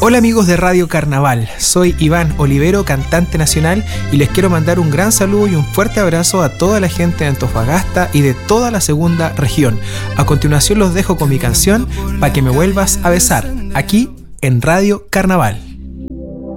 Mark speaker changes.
Speaker 1: Hola amigos de Radio Carnaval, soy Iván Olivero, cantante nacional, y les quiero mandar un gran saludo y un fuerte abrazo a toda la gente de Antofagasta y de toda la segunda región. A continuación los dejo con mi canción Pa' que me vuelvas a besar, aquí en Radio Carnaval.